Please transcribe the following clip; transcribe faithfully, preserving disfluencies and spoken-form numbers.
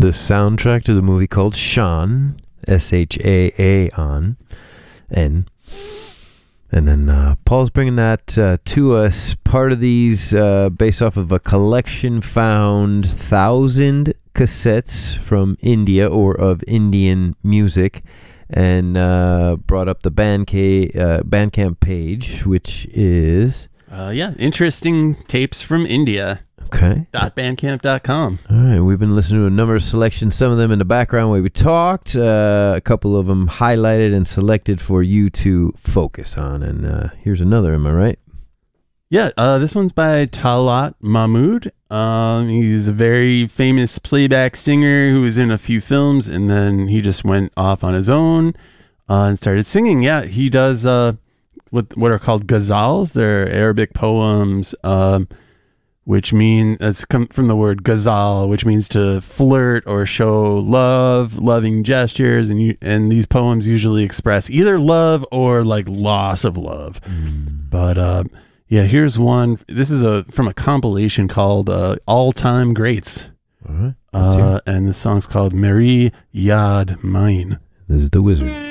the soundtrack to the movie called Shaun, S H A A N, N. And then uh, Paul's bringing that uh, to us. Part of these uh, based off of a collection found thousand cassettes from India or of Indian music, and uh, brought up the Bandcamp, uh, Bandcamp page, which is... Uh, yeah, interesting tapes from India. Okay. .bandcamp dot com. All right, we've been listening to a number of selections, some of them in the background where we talked, uh, a couple of them highlighted and selected for you to focus on. And uh, here's another, am I right? Yeah, uh, this one's by Talat Mahmood. Um, he's a very famous playback singer who was in a few films, and then he just went off on his own uh, and started singing. Yeah, he does uh, what, what are called ghazals. They're Arabic poems, um, which mean it's come from the word ghazal, which means to flirt or show love, loving gestures, and you, and these poems usually express either love or like loss of love. Mm. But uh, yeah, here's one. This is a from a compilation called uh, All Time Greats, All right. uh, and the song's called Meri Yad Mine. This is The Wizard.